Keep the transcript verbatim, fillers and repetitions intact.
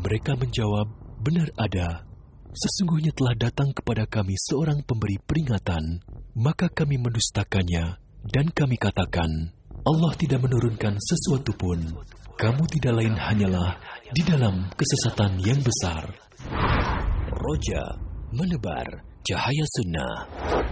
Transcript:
Mereka menjawab, benar ada. Sesungguhnya telah datang kepada kami seorang pemberi peringatan, maka kami mendustakannya, dan kami katakan, Allah tidak menurunkan sesuatu pun. Kamu tidak lain hanyalah di dalam kesesatan yang besar. Roja menebar cahaya sunnah.